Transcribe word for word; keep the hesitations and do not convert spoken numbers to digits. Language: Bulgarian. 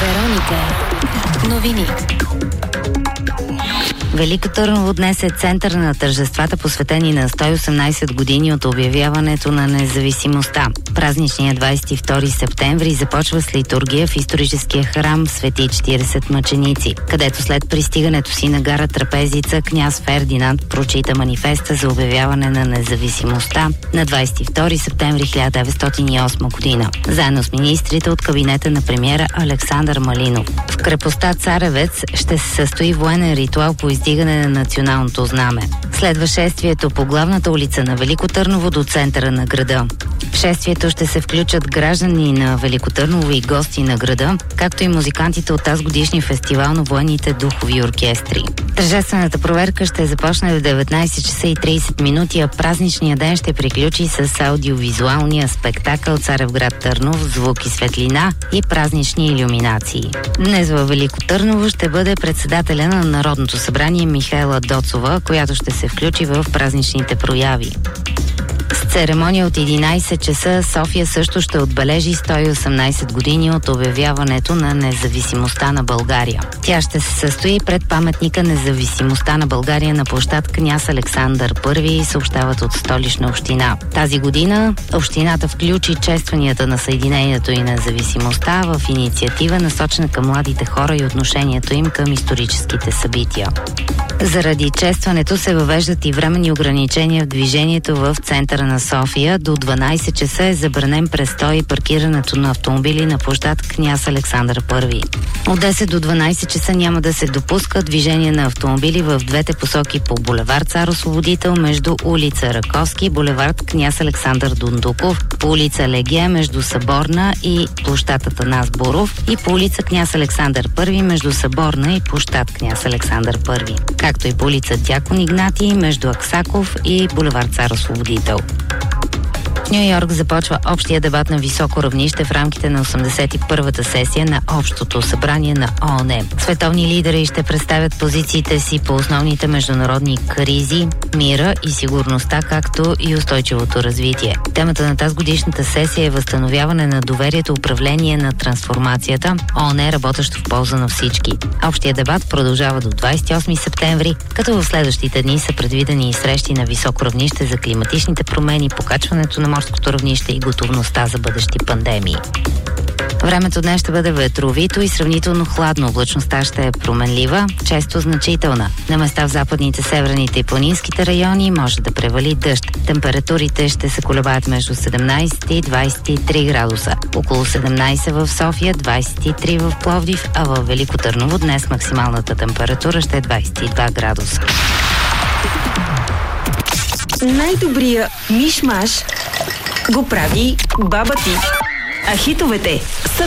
Вероника. Новини. Велико Търново днес е център на тържествата, посветени на сто и осемнайсет години от обявяването на независимостта. Празничният двайсет и втори септември започва с литургия в историческия храм Свети четирийсет мъченици, където след пристигането си на гара Трапезица, княз Фердинанд прочита манифеста за обявяване на независимостта на двайсет и втори септември хиляда деветстотин и осма година, заедно с министрите от кабинета на премиера Александър Малинов. В крепостта Царевец ще се състои военен ритуал по издигане на националното знаме. Следва шествието по главната улица на Велико Търново до центъра на града. В шествието ще се включат граждани на Велико Търново и гости на града, както и музикантите от тази годишния фестивал на военните духови оркестри. Тържествената проверка ще започне в деветнайсет часа и трийсет минути, а празничният ден ще приключи с аудиовизуалния спектакъл Царевград Търнов, звук и светлина и празнични илюминации. Днес във Велико Търново ще бъде председателя на Народното събрание Михаела Доцова, която ще се включи в празничните прояви. С церемония от единайсет часа София също ще отбележи сто и осемнайсет години от обявяването на независимостта на България. Тя ще се състои пред паметника Независимостта на България на площад Княз Александър Първи, съобщават от Столична община. Тази година общината включи честванията на Съединението и независимостта в инициатива, насочена към младите хора и отношението им към историческите събития. Заради честването се въвеждат и временни ограничения в движението в центъра на София. До дванайсет часа е забранен престой и паркирането на автомобили на площад Княз Александър Първи. От десет до дванайсет часа няма да се допуска движение на автомобили в двете посоки по булевард Цар Освободител между улица Раковски и булевард Княз Александър Дундуков, по улица Легия между Съборна и площад Атанас Буров и по улица Княз Александър Първи между Съборна и площад Княз Александър Първи, както и по улица Дякон Игнатий между Аксаков и булевард Цар Освободител. В Ню Йорк започва общия дебат на високо равнище в рамките на осемдесет и първата сесия на Общото събрание на ООН. Световни лидери ще представят позициите си по основните международни кризи, мира и сигурността, както и устойчивото развитие. Темата на тази годишната сесия е възстановяване на доверието, управление на трансформацията, ООН работещо в полза на всички. Общия дебат продължава до двайсет и осми септември, като в следващите дни са предвидени и срещи на високо равнище за климатичните промени, покачването на морското равнище и готовността за бъдещи пандемии. Времето днес ще бъде ветровито и сравнително хладно. Облачността ще е променлива, често значителна. На места в западните, северните и планинските райони може да превали дъжд. Температурите ще се колебаят между седемнайсет и двайсет и три градуса. Около седемнайсет в София, двайсет и три в Пловдив, а в Велико Търново днес максималната температура ще е двайсет и два градуса. Най-добрия миш-маш го прави баба ти. А хитовете са